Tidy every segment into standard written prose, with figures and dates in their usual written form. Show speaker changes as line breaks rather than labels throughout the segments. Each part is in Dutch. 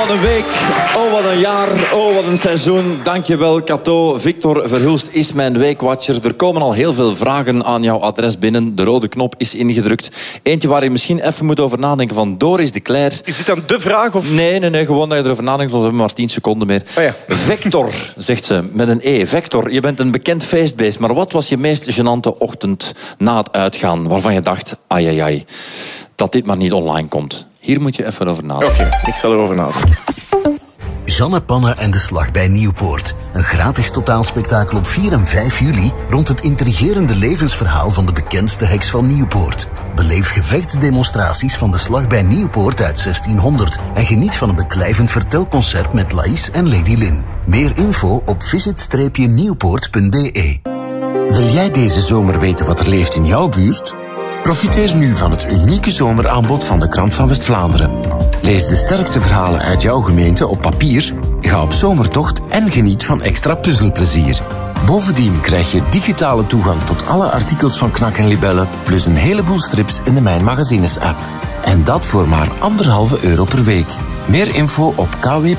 wat een week, oh wat een jaar, oh wat een seizoen. Dankjewel Cato. Victor Verhulst is mijn weekwatcher. Er komen al heel veel vragen aan jouw adres binnen. De rode knop is ingedrukt. Eentje waar je misschien even moet over nadenken van Doris de Cler.
Is dit dan de vraag? Of?
Nee, gewoon dat je erover nadenkt, want we hebben maar 10 seconden meer.
Oh ja.
Vector, zegt ze, met een E. Vector, je bent een bekend feestbeest, maar wat was je meest gênante ochtend na het uitgaan, waarvan je dacht, ai, dat dit maar niet online komt? Hier moet je even over nadenken.
Oké, ik zal erover nadenken.
Jeanne Panne en de Slag bij Nieuwpoort. Een gratis totaalspektakel op 4 en 5 juli rond het intrigerende levensverhaal van de bekendste heks van Nieuwpoort. Beleef gevechtsdemonstraties van de Slag bij Nieuwpoort uit 1600 en geniet van een beklijvend vertelconcert met Laïs en Lady Lynn. Meer info op visit-nieuwpoort.be.
Wil jij deze zomer weten wat er leeft in jouw buurt? Profiteer nu van het unieke zomeraanbod van de Krant van West-Vlaanderen. Lees de sterkste verhalen uit jouw gemeente op papier, ga op zomertocht en geniet van extra puzzelplezier. Bovendien krijg je digitale toegang tot alle artikels van Knak en Libelle, plus een heleboel strips in de Mijn Magazines-app. En dat voor maar €1,5 per week. Meer info op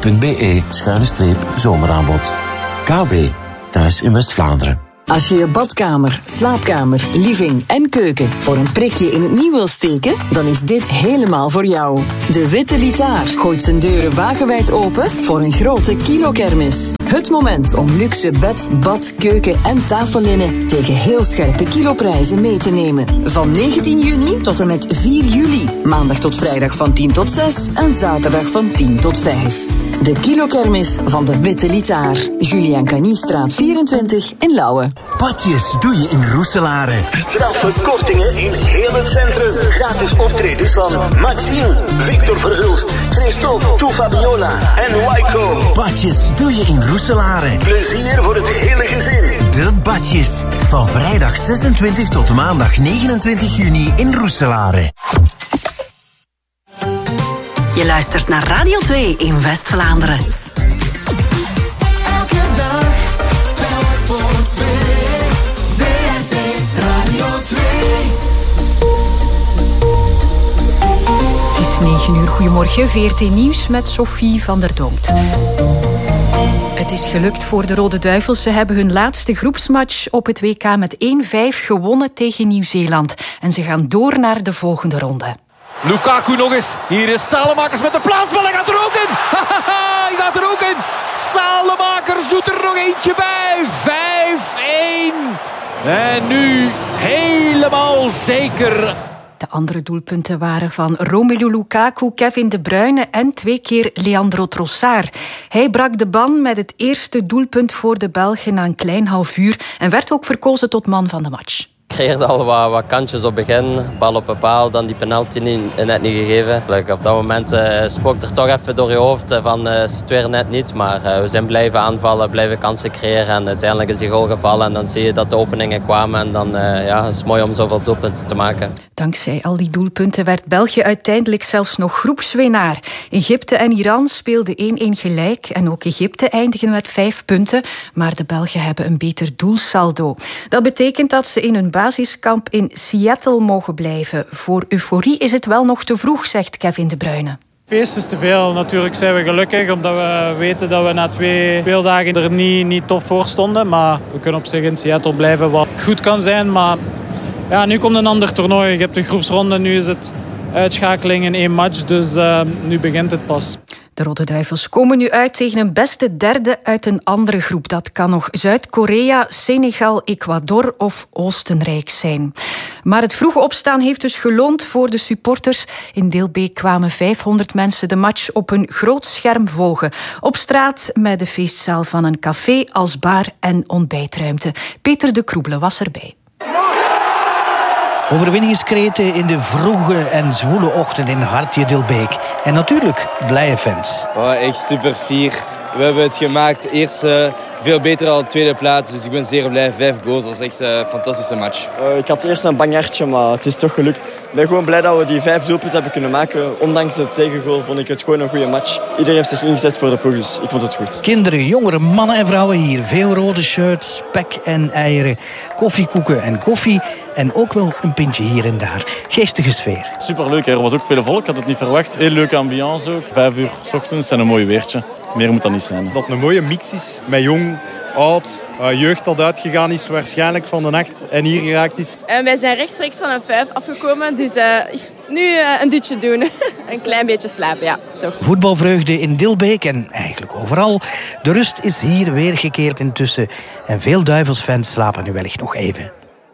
kw.be/zomeraanbod. KW, thuis in West-Vlaanderen.
Als je je badkamer, slaapkamer, living en keuken voor een prikje in het nieuw wil steken, dan is dit helemaal voor jou. De Witte Litaar gooit zijn deuren wagenwijd open voor een grote kilokermis. Het moment om luxe bed, bad, keuken en tafellinnen tegen heel scherpe kiloprijzen mee te nemen. Van 19 juni tot en met 4 juli. Maandag tot vrijdag van 10 tot 6 en zaterdag van 10 tot 5. De kilokermis van de Witte Litaar. Julian Caniestraat 24 in Lauwen.
Patjes doe je in Roeselare.
Straffe kortingen in heel het centrum. Gratis optredens van Maxime, Victor Verhulst, Christophe, Toe Fabiola en Waiko.
Patjes doe je in Roeselare.
Plezier voor het hele gezin.
De Badjes. Van vrijdag 26 tot maandag 29 juni in Roeselare.
Je luistert naar Radio 2 in West-Vlaanderen.
Elke dag, telk voor 2. WRT Radio 2.
Het is 9 uur. Goedemorgen. VRT Nieuws met Sophie van der Donkt. Het is gelukt voor de Rode Duivels. Ze hebben hun laatste groepsmatch op het WK met 1-5 gewonnen tegen Nieuw-Zeeland. En ze gaan door naar de volgende ronde.
Lukaku nog eens. Hier is Salemakers met de plaatsbal. Hij gaat er ook in. Hij gaat er ook in. Salemakers doet er nog eentje bij. 5-1. En nu helemaal zeker.
De andere doelpunten waren van Romelu Lukaku, Kevin De Bruyne en 2 keer Leandro Trossard. Hij brak de ban met het eerste doelpunt voor de Belgen na een klein half uur en werd ook verkozen tot man van de match.
Ik creëerde al wat kantjes op het begin. Bal op een paal, dan die penalty net niet gegeven. Op dat moment spookt er toch even door je hoofd van het weer net niet. Maar we zijn blijven aanvallen, blijven kansen creëren. En uiteindelijk is die goal gevallen. En dan zie je dat de openingen kwamen. En dan is het mooi om zoveel doelpunten te maken.
Dankzij al die doelpunten werd België uiteindelijk zelfs nog groepswinnaar. Egypte en Iran speelden 1-1 gelijk. En ook Egypte eindigen met 5 punten. Maar de Belgen hebben een beter doelsaldo. Dat betekent dat ze in hun basiskamp in Seattle mogen blijven. Voor euforie is het wel nog te vroeg, zegt Kevin De Bruyne.
Feest is te veel. Natuurlijk zijn we gelukkig omdat we weten dat we na 2 speeldagen er niet top voor stonden. Maar we kunnen op zich in Seattle blijven, wat goed kan zijn. Maar ja, nu komt een ander toernooi. Je hebt de groepsronde, nu is het uitschakeling in 1 match. Dus nu begint het pas.
De Rode Duivels komen nu uit tegen een beste derde uit een andere groep. Dat kan nog Zuid-Korea, Senegal, Ecuador of Oostenrijk zijn. Maar het vroege opstaan heeft dus geloond voor de supporters. In deel B kwamen 500 mensen de match op een groot scherm volgen. Op straat met de feestzaal van een café als bar en ontbijtruimte. Peter de Kroebele was erbij.
Overwinningskreten in de vroege en zwoele ochtend in Hartje Dilbeek. En natuurlijk blije fans.
Oh, echt super fier. We hebben het gemaakt. Eerst veel beter dan de tweede plaats. Dus ik ben zeer blij. 5 goals, dat was echt een fantastische match.
Ik had eerst een bang hartje, maar het is toch gelukt. Ik ben gewoon blij dat we die 5 doelpunten hebben kunnen maken. Ondanks het tegengoal vond ik het gewoon een goede match. Iedereen heeft zich ingezet voor de ploeg, dus ik vond het goed.
Kinderen, jongeren, mannen en vrouwen hier. Veel rode shirts, spek en eieren, koffiekoeken en koffie. En ook wel een pintje hier en daar. Geestige sfeer.
Superleuk, er was ook veel volk. Ik had het niet verwacht. Heel leuke ambiance ook. 5 uur 's ochtends en een mooi weertje. Meer moet dat niet zijn.
Dat het een mooie mix is met jong, oud, jeugd dat uitgegaan is waarschijnlijk van de nacht en hier geraakt is.
Wij zijn rechtstreeks van een 5 afgekomen, dus nu een dutje doen. Een klein beetje slapen, ja, toch.
Voetbalvreugde in Dilbeek en eigenlijk overal. De rust is hier weergekeerd intussen. En veel Duivelsfans slapen nu wellicht nog even.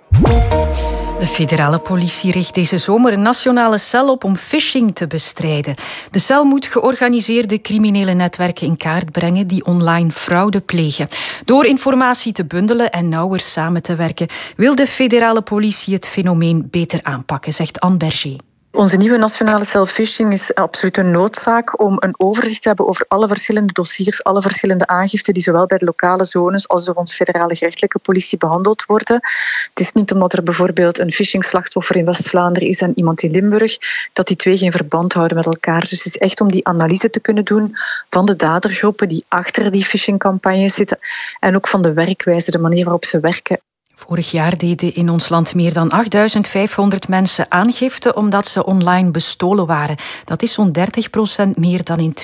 De federale politie richt deze zomer een nationale cel op om phishing te bestrijden. De cel moet georganiseerde criminele netwerken in kaart brengen die online fraude plegen. Door informatie te bundelen en nauwer samen te werken, wil de federale politie het fenomeen beter aanpakken, zegt Anne Berger.
Onze nieuwe nationale cel phishing is absoluut een noodzaak om een overzicht te hebben over alle verschillende dossiers, alle verschillende aangiften die zowel bij de lokale zones als door onze federale gerechtelijke politie behandeld worden. Het is niet omdat er bijvoorbeeld een phishing-slachtoffer in West-Vlaanderen is en iemand in Limburg, dat die twee geen verband houden met elkaar. Dus het is echt om die analyse te kunnen doen van de dadergroepen die achter die phishing-campagnes zitten en ook van de werkwijze, de manier waarop ze werken.
Vorig jaar deden in ons land meer dan 8.500 mensen aangifte omdat ze online bestolen waren. Dat is zo'n 30% meer dan in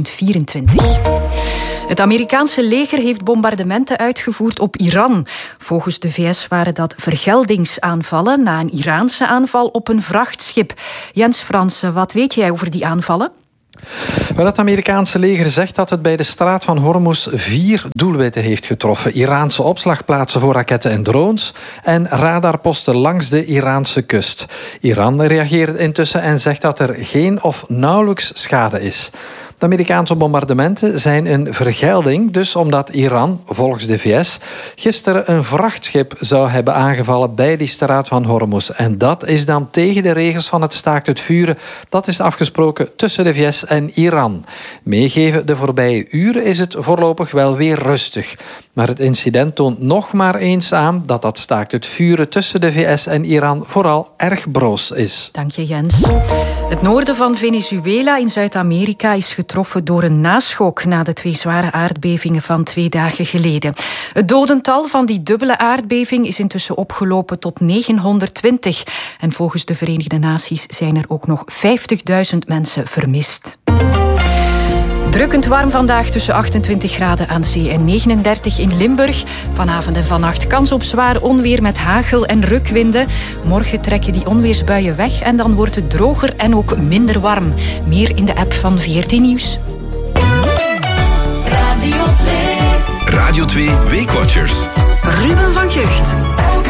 2024. Het Amerikaanse leger heeft bombardementen uitgevoerd op Iran. Volgens de VS waren dat vergeldingsaanvallen na een Iraanse aanval op een vrachtschip. Jens Fransen, wat weet jij over die aanvallen?
Wel, het Amerikaanse leger zegt dat het bij de straat van Hormuz 4 doelwitten heeft getroffen. Iraanse opslagplaatsen voor raketten en drones en radarposten langs de Iraanse kust. Iran reageert intussen en zegt dat er geen of nauwelijks schade is. De Amerikaanse bombardementen zijn een vergelding, dus omdat Iran, volgens de VS, gisteren een vrachtschip zou hebben aangevallen bij die straat van Hormuz. En dat is dan tegen de regels van het staakt het vuren. Dat is afgesproken tussen de VS en Iran. Meegeven de voorbije uren is het voorlopig wel weer rustig. Maar het incident toont nog maar eens aan dat dat staakt het vuren tussen de VS en Iran vooral erg broos is.
Dank je, Jens. Het noorden van Venezuela in Zuid-Amerika is getroffen door een naschok na de 2 zware aardbevingen van 2 dagen geleden. Het dodental van die dubbele aardbeving is intussen opgelopen tot 920. En volgens de Verenigde Naties zijn er ook nog 50.000 mensen vermist. Drukkend warm vandaag tussen 28 graden aan zee en 39 in Limburg. Vanavond en vannacht kans op zwaar onweer met hagel en rukwinden. Morgen trekken die onweersbuien weg en dan wordt het droger en ook minder warm. Meer in de app van VRT Nieuws.
Radio 2
Weekwatchers.
Ruben van Gucht.